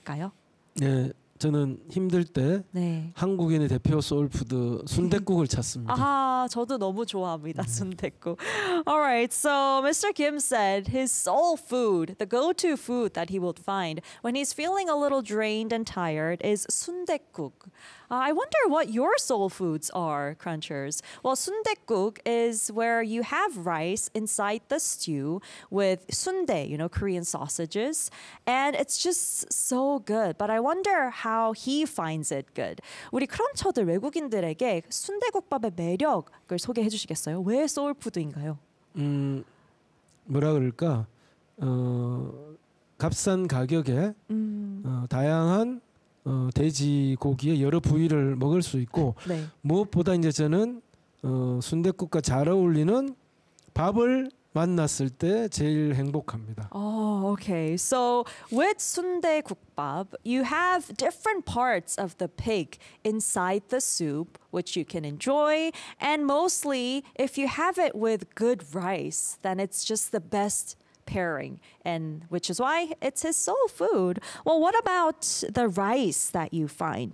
있을까요? 네, 저는 힘들 때 네. 한국인의 대표 소울푸드 순댓국을 찾습니다. 아, 저도 너무 좋아합니다. 순댓국. All right, so Mr. Kim said his soul food, the go-to food that he would find when he's feeling a little drained and tired is 순댓국. I wonder what your soul foods are, Crunchers. Well, 순댓국 is where you have rice inside the stew with sundae, you know, Korean sausages, and it's just so good. But I wonder how he finds it good. 우리 크런처들 외국인들에게 순대국밥의 매력을 소개해 주시겠어요? 왜 소울푸드인가요? 뭐라 그럴까? 값싼 가격에 다양한 돼지고기의 여러 부위를 먹을 수 있고 네. 무엇보다 이제 저는 순댓국과 잘 어울리는 밥을 만났을 때 제일 행복합니다. Oh, okay. So with 순대국밥, you have different parts of the pig inside the soup, which you can enjoy. And mostly, if you have it with good rice, then it's just the best pairing, and which is why it's his soul food. Well, what about the rice that you find?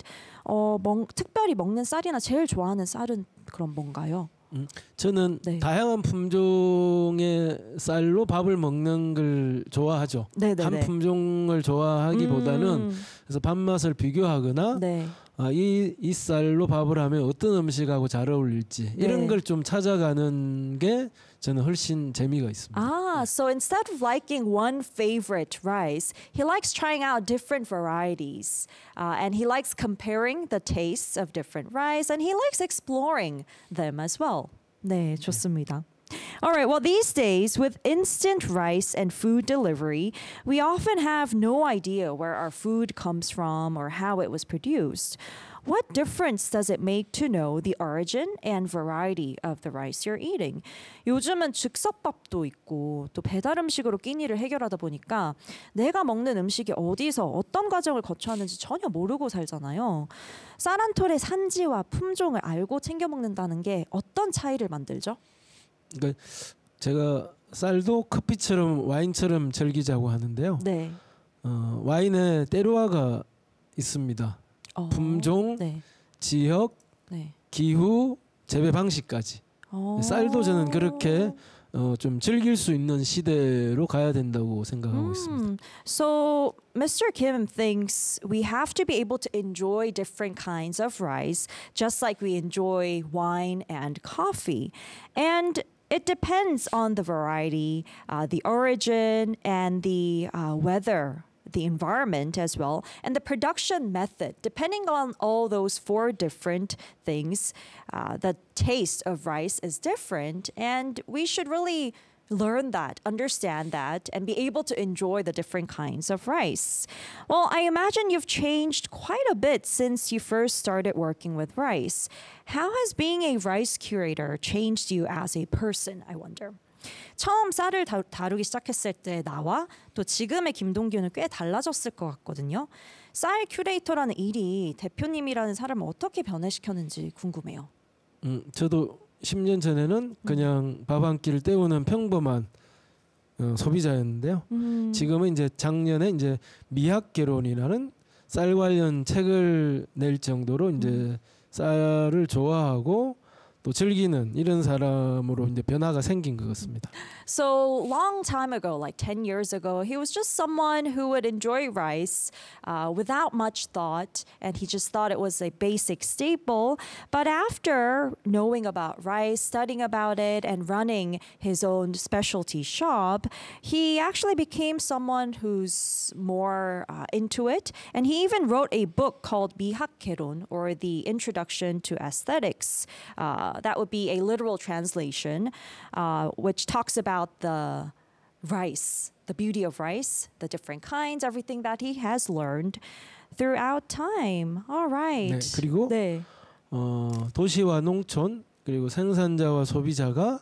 특별히 먹는 쌀이나 제일 좋아하는 쌀은 그럼 뭔가요? 저는 네. 다양한 품종의 쌀로 밥을 먹는 걸 좋아하죠. 네네네. 한 품종을 좋아하기보다는 그래서 밥맛을 비교하거나 네. 이 쌀로 밥을 하면 어떤 음식하고 잘 어울릴지 네. 이런 걸 좀 찾아가는 게 저는 훨씬 재미가 있습니다. Ah, so instead of liking one favorite rice, he likes trying out different varieties. And he likes comparing the tastes of different rice, and he likes exploring them as well. 네, 좋습니다. All right, well, these days, with instant rice and food delivery, we often have no idea where our food comes from or how it was produced. What difference does it make to know the origin and variety of the rice you're eating? 요즘은 즉석밥도 있고 또 배달 음식으로 끼니를 해결하다 보니까 내가 먹는 음식이 어디서 어떤 과정을 거쳐왔는지 전혀 모르고 살잖아요. 쌀 한 톨의 산지와 품종을 알고 챙겨 먹는다는 게 어떤 차이를 만들죠? 그러니까 제가 쌀도 커피처럼 와인처럼 즐기자고 하는데요. 네. 와인에 때로화가 있습니다. 품종, 네. 지역, 네. 기후, 재배 방식까지. 쌀도 저는 그렇게 좀 즐길 수 있는 시대로 가야 된다고 생각하고 있습니다. So Mr. Kim thinks we have to be able to enjoy different kinds of rice, just like we enjoy wine and coffee. And it depends on the variety, the origin, and the weather, the environment as well, and the production method. Depending on all those four different things, the taste of rice is different, and we should really learn that, understand that, and be able to enjoy the different kinds of rice. Well, I imagine you've changed quite a bit since you first started working with rice. How has being a rice curator changed you as a person, I wonder? 처음 쌀을 다루기 시작했을 때 나와 또 지금의 김동규는 꽤 달라졌을 것 같거든요. 쌀 큐레이터라는 일이 대표님이라는 사람을 어떻게 변해시켰는지 궁금해요. 저도 10년 전에는 그냥 밥 한 끼를 때우는 평범한 소비자였는데요. 지금은 이제 작년에 이제 미학개론이라는 쌀 관련 책을 낼 정도로 이제 쌀을 좋아하고 또 즐기는 이런 사람으로 이제 변화가 생긴 것 같습니다. So long time ago, like 10 years ago, he was just someone who would enjoy rice without much thought, and he just thought it was a basic staple. But after knowing about rice, studying about it, and running his own specialty shop, he actually became someone who's more into it. And he even wrote a book called 미학개론, or The Introduction to Aesthetics. That would be a literal translation, which talks about the rice, the beauty of rice, the different kinds, everything that he has learned throughout time. All right. 네, 그리고 네. 도시와 농촌 그리고 생산자와 소비자가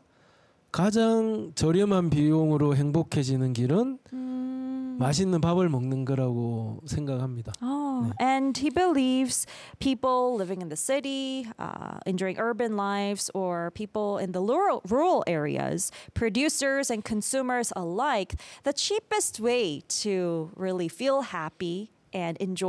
가장 저렴한 비용으로 행복해지는 길은 맛있는 밥을 먹는 거라고 생각합니다. Oh, and he believes people living in the city, enjoying urban lives, or people in the rural areas, producers and consumers alike, the cheapest way to really feel happy and enjoy